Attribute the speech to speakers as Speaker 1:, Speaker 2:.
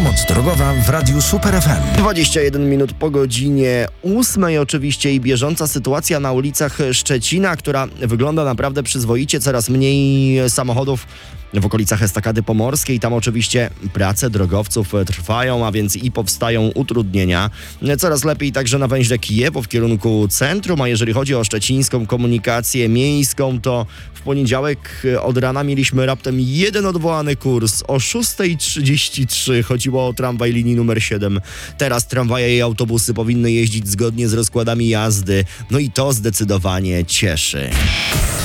Speaker 1: Pomoc drogowa w Radiu Super FM.
Speaker 2: 21 minut po godzinie 8 oczywiście i bieżąca sytuacja na ulicach Szczecina, która wygląda naprawdę przyzwoicie. Coraz mniej samochodów w okolicach Estakady Pomorskiej. Tam oczywiście prace drogowców trwają, a więc i powstają utrudnienia. Coraz lepiej także na węźle Kijewo w kierunku centrum, a jeżeli chodzi o szczecińską komunikację miejską, to w poniedziałek od rana mieliśmy raptem jeden odwołany kurs. O 6:33 chodziło o tramwaj linii numer 7. Teraz tramwaje i autobusy powinny jeździć zgodnie z rozkładami jazdy. No i to zdecydowanie cieszy.